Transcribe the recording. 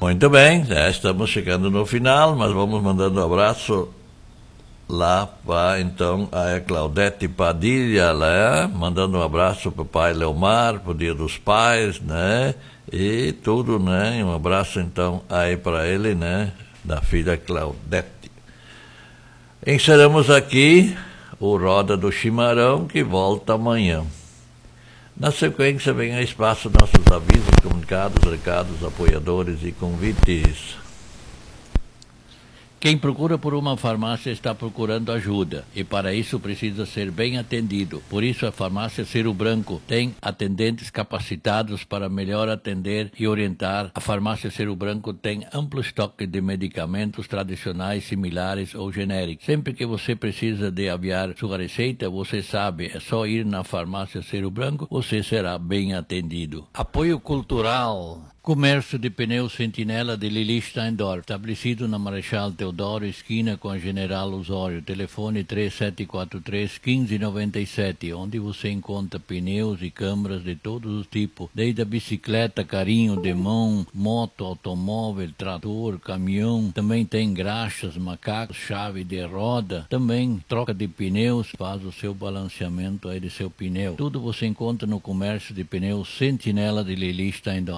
Muito bem, já estamos chegando no final, mas vamos mandando um abraço lá para então a Claudete Padilha, né? Mandando um abraço para o pai Leomar, para o Dia dos Pais, né? E tudo, né? Um abraço então aí para ele, né? Da filha Claudete. Encerramos aqui o Roda do Chimarrão, que volta amanhã. Na sequência vem a espaço nossos avisos, comunicados, recados, apoiadores e convites. Quem procura por uma farmácia está procurando ajuda e para isso precisa ser bem atendido. Por isso a farmácia Ciro Branco tem atendentes capacitados para melhor atender e orientar. A farmácia Ciro Branco tem amplo estoque de medicamentos tradicionais, similares ou genéricos. Sempre que você precisa de aviar sua receita, você sabe, é só ir na farmácia Ciro Branco, você será bem atendido. Apoio cultural. Comércio de pneus Sentinela de Lili Steindorf, estabelecido na Marechal Teodoro, esquina com a General Osório, telefone 3743-1597, onde você encontra pneus e câmaras de todos os tipos, desde a bicicleta, carrinho de mão, moto, automóvel, trator, caminhão, também tem graxas, macacos, chave de roda, também troca de pneus, faz o seu balanceamento aí de seu pneu. Tudo você encontra no comércio de pneus Sentinela de Lili Steindorf.